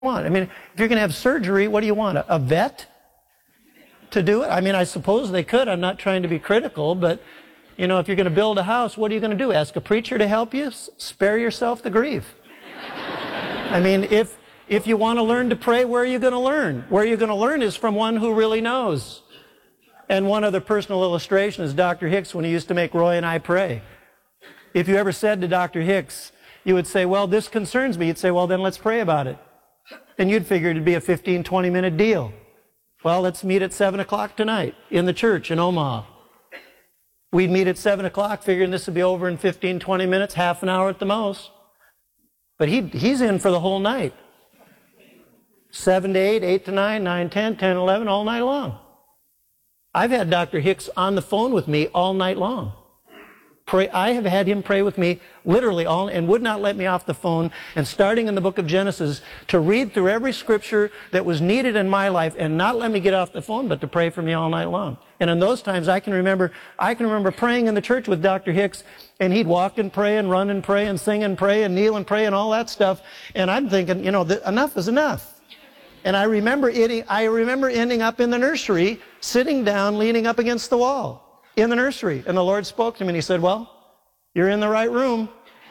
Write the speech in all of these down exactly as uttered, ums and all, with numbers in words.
want? I mean, if you're going to have surgery, what do you want? A, a vet to do it? I mean, I suppose they could. I'm not trying to be critical, but, you know, if you're going to build a house, what are you going to do? Ask a preacher to help you? S- spare yourself the grief. I mean, if, if you want to learn to pray, where are you going to learn? Where you're going to learn is from one who really knows. And one other personal illustration is Doctor Hicks when he used to make Roy and I pray. If you ever said to Doctor Hicks, you would say, well, this concerns me. You'd say, well, then let's pray about it. And you'd figure it'd be a fifteen, twenty minute deal. Well, let's meet at seven o'clock tonight in the church in Omaha. We'd meet at seven o'clock, figuring this would be over in fifteen, twenty minutes, half an hour at the most. But he, he's in for the whole night. seven to eight, eight to nine, nine, ten, ten, eleven, all night long. I've had Doctor Hicks on the phone with me all night long. Pray, I have had him pray with me literally all, and would not let me off the phone, and starting in the book of Genesis, to read through every scripture that was needed in my life and not let me get off the phone, but to pray for me all night long. And in those times, I can remember, I can remember praying in the church with Doctor Hicks, and he'd walk and pray and run and pray and sing and pray and kneel and pray and all that stuff. And I'm thinking, you know, th- enough is enough. And I remember it, I remember ending up in the nursery, sitting down, leaning up against the wall in the nursery. And the Lord spoke to me and he said, well, you're in the right room.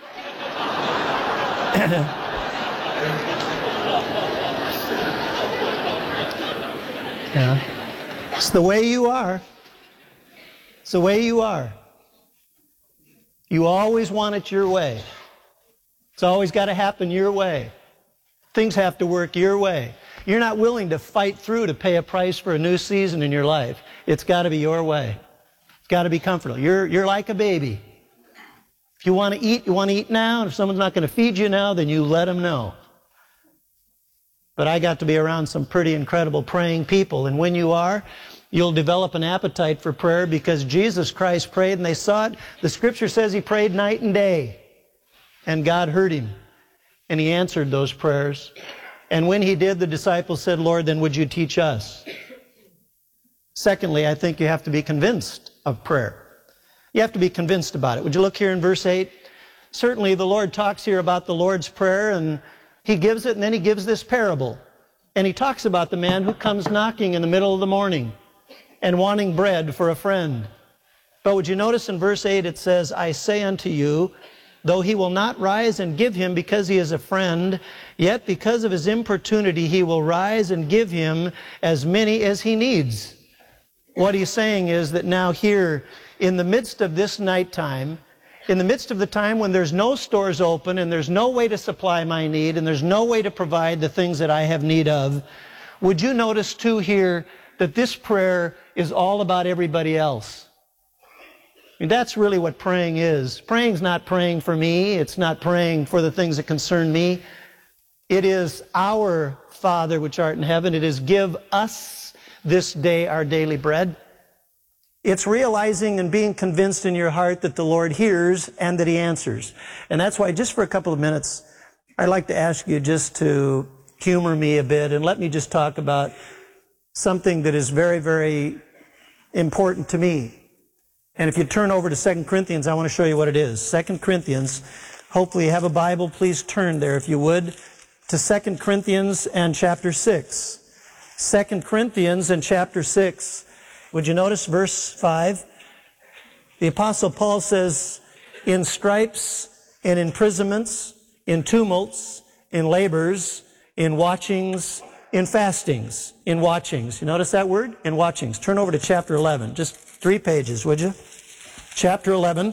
Yeah. It's the way you are. It's the way you are. You always want it your way. It's always got to happen your way. Things have to work your way. You're not willing to fight through to pay a price for a new season in your life. It's got to be your way. It's got to be comfortable. You're, you're like a baby. If you want to eat, you want to eat now. And if someone's not going to feed you now, then you let them know. But I got to be around some pretty incredible praying people. And when you are, you'll develop an appetite for prayer because Jesus Christ prayed and they saw it. The scripture says he prayed night and day. And God heard him. And he answered those prayers. And when he did, the disciples said, Lord, then would you teach us? Secondly, I think you have to be convinced of prayer. You have to be convinced about it. Would you look here in verse eight? Certainly the Lord talks here about the Lord's Prayer, and he gives it, and then he gives this parable. And he talks about the man who comes knocking in the middle of the morning and wanting bread for a friend. But would you notice in verse eight it says, I say unto you, though he will not rise and give him because he is a friend, yet because of his importunity he will rise and give him as many as he needs. What he's saying is that now here, in the midst of this nighttime, in the midst of the time when there's no stores open and there's no way to supply my need and there's no way to provide the things that I have need of, would you notice too here that this prayer is all about everybody else? I mean, that's really what praying is. Praying's not praying for me. It's not praying for the things that concern me. It is our Father which art in heaven. It is give us this day our daily bread. It's realizing and being convinced in your heart that the Lord hears and that he answers. And that's why just for a couple of minutes, I'd like to ask you just to humor me a bit and let me just talk about something that is very, very important to me. And if you turn over to Second Corinthians, I want to show you what it is. Second Corinthians, hopefully you have a Bible. Please turn there, if you would, to Second Corinthians and chapter six. Second Corinthians and chapter six. Would you notice verse five? The Apostle Paul says, in stripes, in imprisonments, in tumults, in labors, in watchings, in fastings, in watchings. You notice that word? In watchings. Turn over to chapter eleven. Just three pages, would you? Chapter eleven.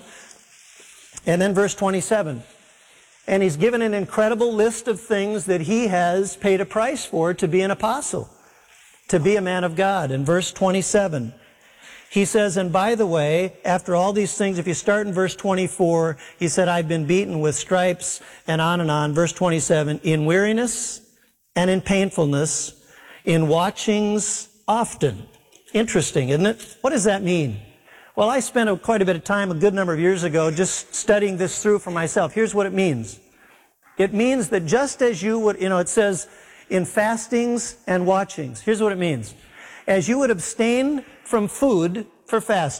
And then verse twenty-seven. And he's given an incredible list of things that he has paid a price for to be an apostle, to be a man of God. In verse twenty-seven, he says, and by the way, after all these things, if you start in verse twenty-four, he said, I've been beaten with stripes, and on and on. Verse twenty-seven, in weariness and in painfulness, in watchings often. Interesting, isn't it? What does that mean? Well, I spent a, quite a bit of time a good number of years ago just studying this through for myself. Here's what it means. It means that just as you would, you know, it says in fastings and watchings. Here's what it means. As you would abstain from food for fasting,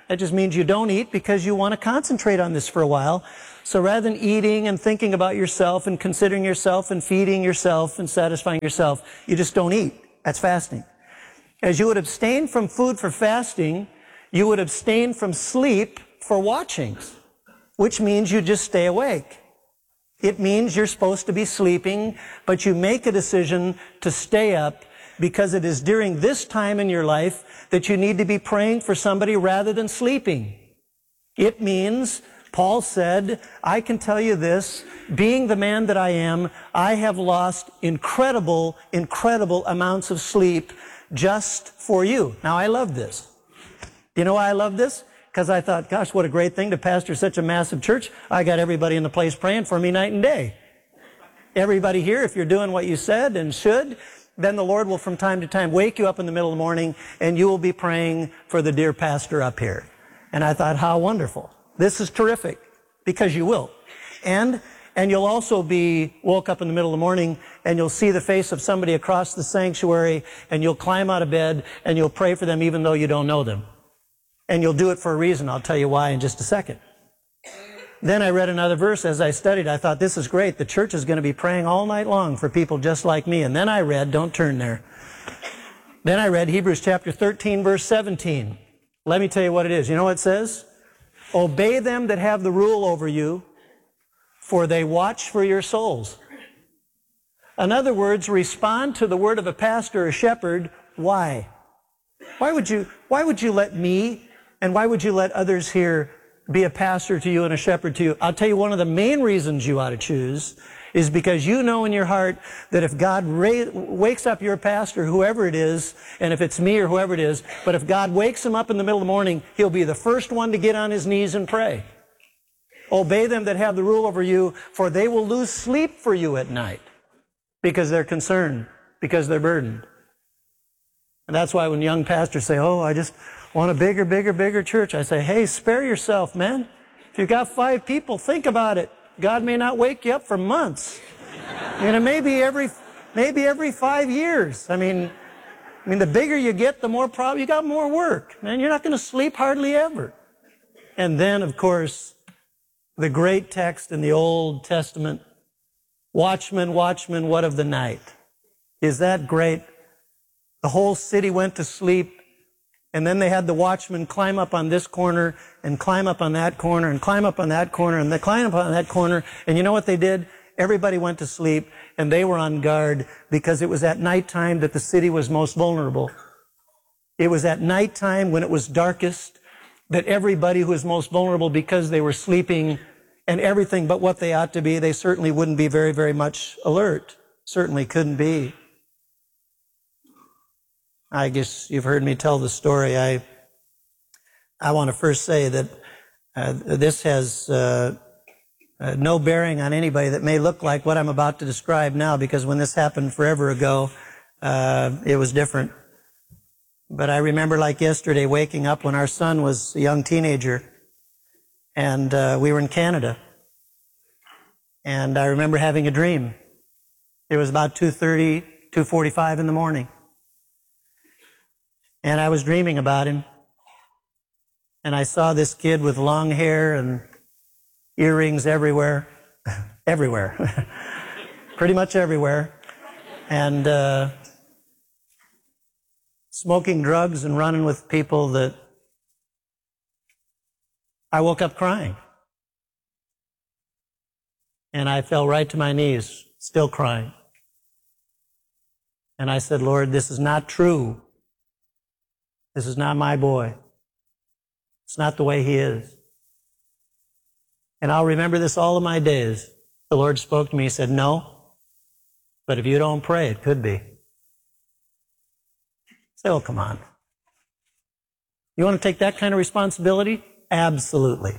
That just means you don't eat because you want to concentrate on this for a while. So rather than eating and thinking about yourself and considering yourself and feeding yourself and satisfying yourself, you just don't eat. That's fasting. As you would abstain from food for fasting, you would abstain from sleep for watchings, which means you just stay awake. It means you're supposed to be sleeping, but you make a decision to stay up because it is during this time in your life that you need to be praying for somebody rather than sleeping. It means, Paul said, I can tell you this, being the man that I am, I have lost incredible, incredible amounts of sleep just for you. Now, I love this. Do you know why I love this? Because I thought, gosh, what a great thing to pastor such a massive church. I got everybody in the place praying for me night and day. Everybody here, if you're doing what you said and should, then the Lord will from time to time wake you up in the middle of the morning and you will be praying for the dear pastor up here. And I thought, how wonderful. This is terrific, because you will. And and you'll also be woke up in the middle of the morning and you'll see the face of somebody across the sanctuary and you'll climb out of bed and you'll pray for them even though you don't know them. And you'll do it for a reason. I'll tell you why in just a second. Then I read another verse as I studied. I thought, this is great. The church is going to be praying all night long for people just like me. And then I read, don't turn there. Then I read Hebrews chapter thirteen, verse seventeen. Let me tell you what it is. You know what it says? Obey them that have the rule over you, for they watch for your souls. In other words, respond to the word of a pastor or shepherd. Why? Why would you, why would you let me and why would you let others here be a pastor to you and a shepherd to you? I'll tell you one of the main reasons you ought to choose is because you know in your heart that if God ra- wakes up your pastor, whoever it is, and if it's me or whoever it is, but if God wakes him up in the middle of the morning, he'll be the first one to get on his knees and pray. Obey them that have the rule over you, for they will lose sleep for you at night because they're concerned, because they're burdened. And that's why when young pastors say, oh, I just want a bigger, bigger, bigger church, I say, hey, spare yourself, man. If you've got five people, think about it. God may not wake you up for months. You know, maybe every, maybe every five years. I mean, I mean, the bigger you get, the more problem, you got more work. Man, you're not going to sleep hardly ever. And then, of course, the great text in the Old Testament, watchman, watchman, what of the night? Is that great? The whole city went to sleep. And then they had the watchman climb up on this corner and climb up on that corner and climb up on that corner and they climb up on that corner. And you know what they did? Everybody went to sleep and they were on guard because it was at nighttime that the city was most vulnerable. It was at nighttime when it was darkest that everybody who was most vulnerable because they were sleeping and everything but what they ought to be, they certainly wouldn't be very, very much alert. Certainly couldn't be. I guess you've heard me tell the story. I I want to first say that uh, this has uh, uh, no bearing on anybody that may look like what I'm about to describe now, because when this happened forever ago, uh, it was different. But I remember like yesterday waking up when our son was a young teenager, and uh, we were in Canada. And I remember having a dream. It was about two thirty, two forty-five in the morning. And I was dreaming about him. And I saw this kid with long hair and earrings everywhere. everywhere. Pretty much everywhere. And uh, smoking drugs and running with people that I woke up crying. And I fell right to my knees, still crying. And I said, Lord, this is not true. This is not my boy. It's not the way he is. And I'll remember this all of my days. The Lord spoke to me. He said, no, but if you don't pray, it could be. I said, oh, come on. You want to take that kind of responsibility? Absolutely.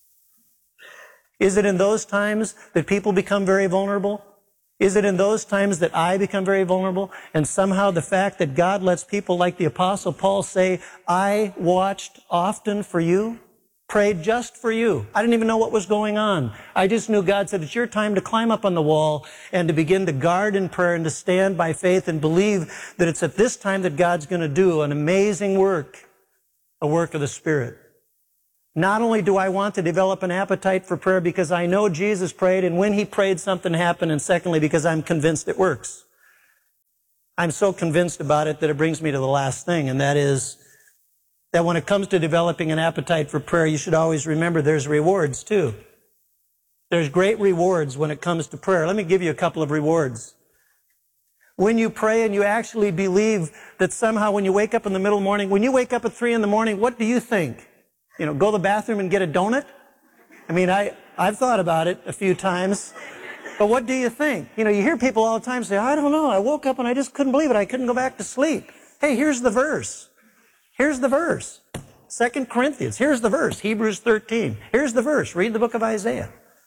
Is it in those times that people become very vulnerable? Is it in those times that I become very vulnerable? And somehow the fact that God lets people like the Apostle Paul say, I watched often for you, prayed just for you. I didn't even know what was going on. I just knew God said, it's your time to climb up on the wall and to begin to guard in prayer and to stand by faith and believe that it's at this time that God's going to do an amazing work, a work of the Spirit. Not only do I want to develop an appetite for prayer because I know Jesus prayed, and when he prayed, something happened, and secondly, because I'm convinced it works. I'm so convinced about it that it brings me to the last thing, and that is that when it comes to developing an appetite for prayer, you should always remember there's rewards too. There's great rewards when it comes to prayer. Let me give you a couple of rewards. When you pray and you actually believe that somehow when you wake up in the middle of the morning, when you wake up at three in the morning, what do you think? You know, go to the bathroom and get a donut? I mean, I, I've thought about it a few times. But what do you think? You know, you hear people all the time say, I don't know, I woke up and I just couldn't believe it. I couldn't go back to sleep. Hey, here's the verse. Here's the verse. Second Corinthians. Here's the verse. Hebrews thirteen. Here's the verse. Read the book of Isaiah.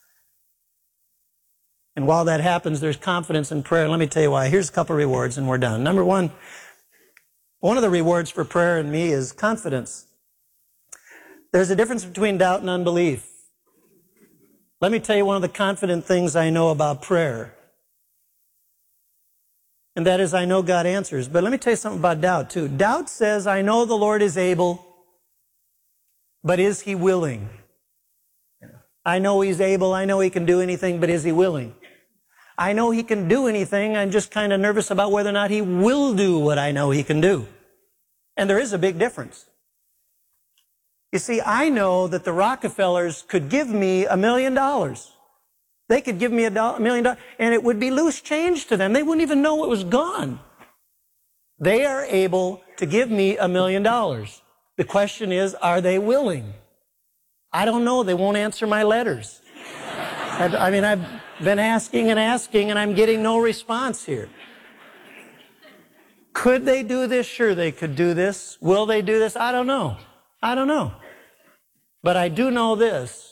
And while that happens, there's confidence in prayer. Let me tell you why. Here's a couple of rewards and we're done. Number one, one of the rewards for prayer in me is confidence. There's a difference between doubt and unbelief. Let me tell you one of the confident things I know about prayer. And that is I know God answers. But let me tell you something about doubt too. Doubt says I know the Lord is able, but is he willing? I know he's able, I know he can do anything, but is he willing? I know he can do anything, I'm just kind of nervous about whether or not he will do what I know he can do. And there is a big difference. You see, I know that the Rockefellers could give me a million dollars. They could give me a, do- a million dollars, and it would be loose change to them. They wouldn't even know it was gone. They are able to give me a million dollars. The question is, are they willing? I don't know. They won't answer my letters. I, I mean, I've been asking and asking, and I'm getting no response here. Could they do this? Sure, they could do this. Will they do this? I don't know. I don't know. But I do know this.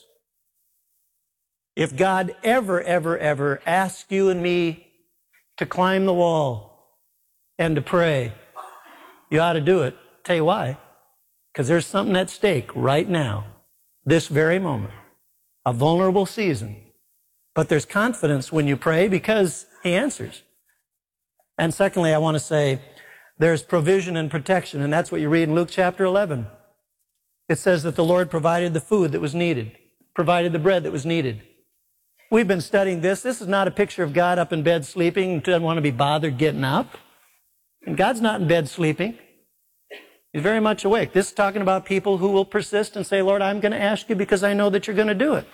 If God ever, ever, ever asks you and me to climb the wall and to pray, you ought to do it. Tell you why. Because there's something at stake right now, this very moment, a vulnerable season. But there's confidence when you pray because he answers. And secondly, I want to say there's provision and protection, and that's what you read in Luke chapter eleven. It says that the Lord provided the food that was needed, provided the bread that was needed. We've been studying this. This is not a picture of God up in bed sleeping and doesn't want to be bothered getting up. And God's not in bed sleeping. He's very much awake. This is talking about people who will persist and say, Lord, I'm going to ask you because I know that you're going to do it.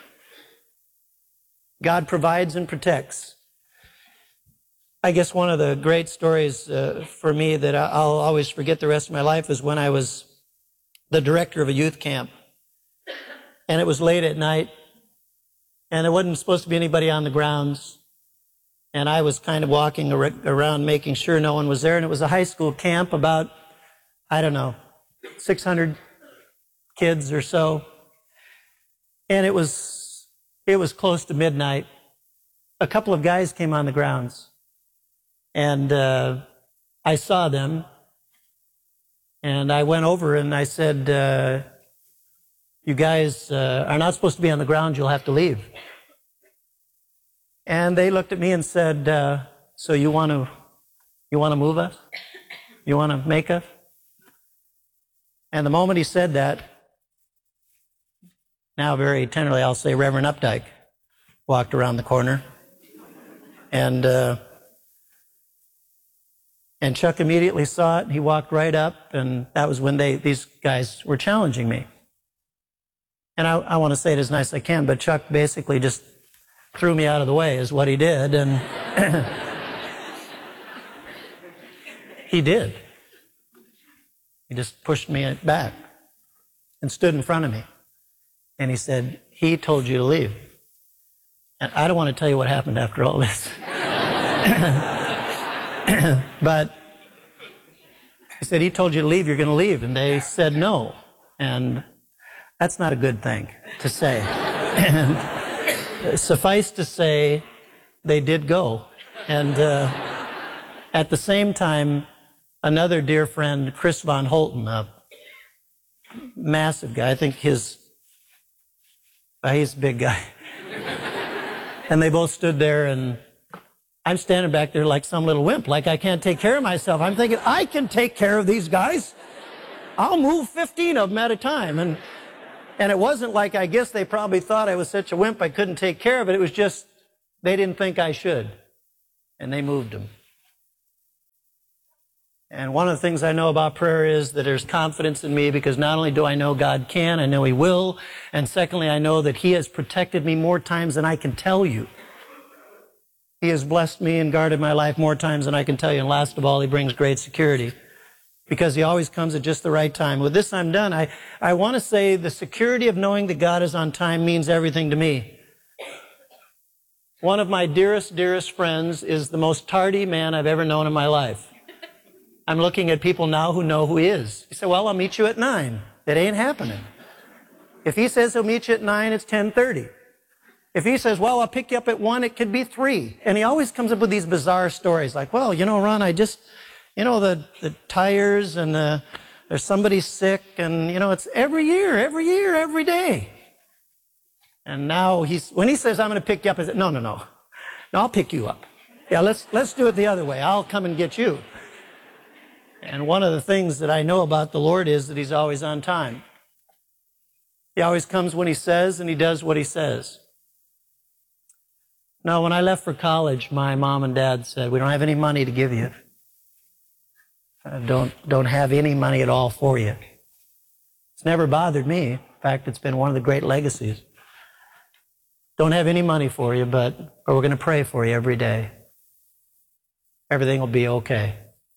God provides and protects. I guess one of the great stories uh, for me that I'll always forget the rest of my life is when I was the director of a youth camp. And it was late at night. And there wasn't supposed to be anybody on the grounds. And I was kind of walking ar- around making sure no one was there. And it was a high school camp, about, I don't know, six hundred kids or so. And it was, it was close to midnight. A couple of guys came on the grounds. And uh, I saw them. And I went over and I said, uh, you guys uh, are not supposed to be on the ground. You'll have to leave. And they looked at me and said, uh, so you want to you want to move us? You want to make us? And the moment he said that, now very tenderly I'll say Reverend Updike walked around the corner. And uh, and Chuck immediately saw it. And he walked right up, and that was when they these guys were challenging me. And I, I want to say it as nice as I can, but Chuck basically just threw me out of the way is what he did. And he did. He just pushed me back and stood in front of me. And he said, he told you to leave. And I don't want to tell you what happened after all this. But he said, he told you to leave, you're going to leave. And they said no. And that's not a good thing to say. And suffice to say, they did go. And uh, at the same time, another dear friend, Chris Von Holten, a massive guy, I think his, uh, he's a big guy. And they both stood there, and I'm standing back there like some little wimp, like I can't take care of myself. I'm thinking, I can take care of these guys. I'll move fifteen of them at a time. And And it wasn't like, I guess they probably thought I was such a wimp I couldn't take care of it. It was just, they didn't think I should. And they moved him. And one of the things I know about prayer is that there's confidence in me, because not only do I know God can, I know He will, and secondly, I know that He has protected me more times than I can tell you. He has blessed me and guarded my life more times than I can tell you. And last of all, He brings great security, because He always comes at just the right time. With this, I'm done. I, I want to say the security of knowing that God is on time means everything to me. One of my dearest, dearest friends is the most tardy man I've ever known in my life. I'm looking at people now who know who he is. He said, well, I'll meet you at nine. It ain't happening. If he says he'll meet you at nine, it's ten thirty. If he says, well, I'll pick you up at one, it could be three. And he always comes up with these bizarre stories like, well, you know, Ron, I just, you know, the, the tires and the, there's somebody sick, and, you know, it's every year, every year, every day. And now he's, when he says, I'm going to pick you up, I said, no, no, no. No, I'll pick you up. Yeah, let's, let's do it the other way. I'll come and get you. And one of the things that I know about the Lord is that He's always on time. He always comes when He says, and He does what He says. Now, when I left for college, my mom and dad said, we don't have any money to give you. I don't, don't have any money at all for you. It's never bothered me. In fact, it's been one of the great legacies. Don't have any money for you, but, but we're going to pray for you every day. Everything will be okay.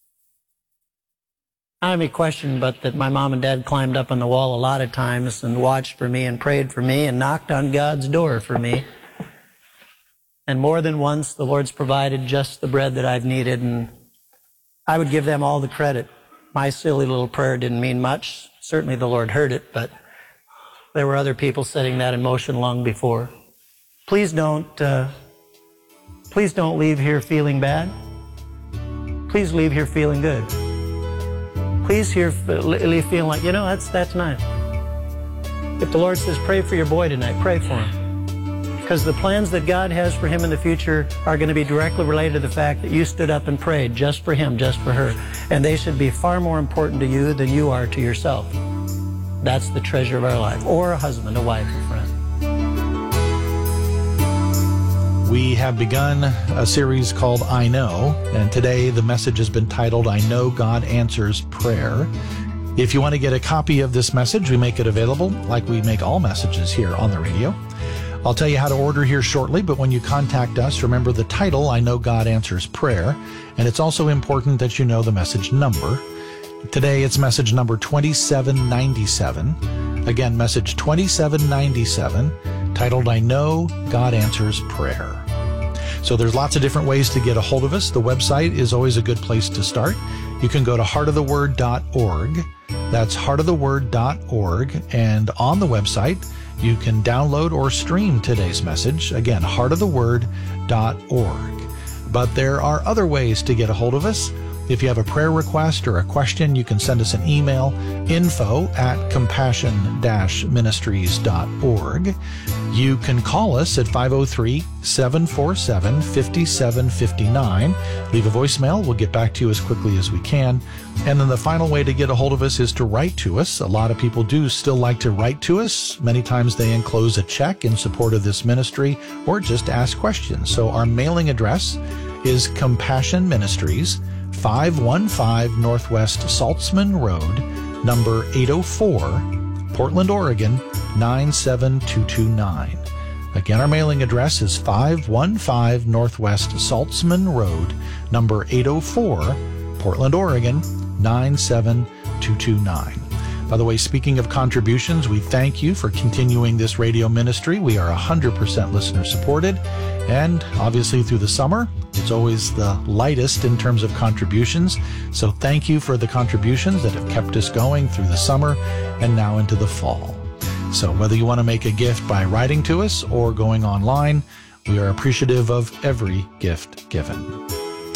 I don't have any question but that my mom and dad climbed up on the wall a lot of times and watched for me and prayed for me and knocked on God's door for me. And more than once, the Lord's provided just the bread that I've needed, and I would give them all the credit. My silly little prayer didn't mean much. Certainly the Lord heard it, but there were other people setting that in motion long before. Please don't, uh, please don't leave here feeling bad. Please leave here feeling good. Please here leave feeling like, you know, that's, that's nice. If the Lord says, pray for your boy tonight, pray for him. Because the plans that God has for him in the future are going to be directly related to the fact that you stood up and prayed just for him, just for her. And they should be far more important to you than you are to yourself. That's the treasure of our life. Or a husband, a wife, a friend. We have begun a series called I Know, and today the message has been titled, I Know God Answers Prayer. If you want to get a copy of this message, we make it available like we make all messages here on the radio. I'll tell you how to order here shortly, but when you contact us, remember the title, I Know God Answers Prayer, and it's also important that you know the message number. Today it's message number twenty-seven ninety-seven. Again, message twenty-seven ninety-seven, titled, I Know God Answers Prayer. So there's lots of different ways to get a hold of us. The website is always a good place to start. You can go to heart of the word dot org. That's heart of the word dot org. And on the website, you can download or stream today's message. Again, heart of the word dot org. But there are other ways to get a hold of us. If you have a prayer request or a question, you can send us an email, info at compassion dash ministries dot org. You can call us at five oh three, seven four seven, five seven five nine. Leave a voicemail. We'll get back to you as quickly as we can. And then the final way to get a hold of us is to write to us. A lot of people do still like to write to us. Many times they enclose a check in support of this ministry or just ask questions. So our mailing address is Compassion Ministries, five one five Northwest Saltzman Road, number eight oh four, Portland, Oregon, nine seven two two nine. Again, our mailing address is five one five Northwest Saltzman Road, number eight oh four, Portland, Oregon, nine seven two two nine. By the way, speaking of contributions, we thank you for continuing this radio ministry. We are one hundred percent listener supported, and obviously through the summer, it's always the lightest in terms of contributions. So thank you for the contributions that have kept us going through the summer and now into the fall. So whether you want to make a gift by writing to us or going online, we are appreciative of every gift given.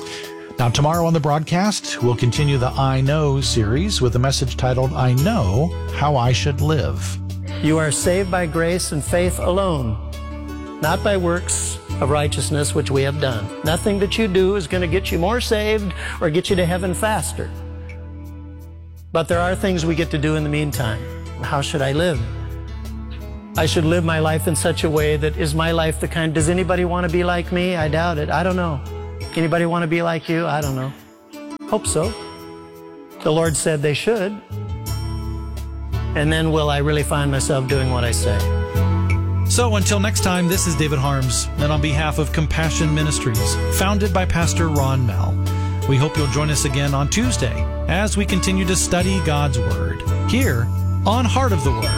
Now, tomorrow on the broadcast, we'll continue the I Know series with a message titled, I Know How I Should Live. You are saved by grace and faith alone, not by works of righteousness which we have done. Nothing that you do is going to get you more saved or get you to heaven faster. But there are things we get to do in the meantime. How should I live? I should live my life in such a way that is my life the kind, does anybody want to be like me? I doubt it. I don't know. Anybody want to be like you? I don't know. Hope so. The Lord said they should. And then will I really find myself doing what I say? So until next time, this is David Harms, and on behalf of Compassion Ministries, founded by Pastor Ron Mell, we hope you'll join us again on Tuesday as we continue to study God's Word here on Heart of the Word.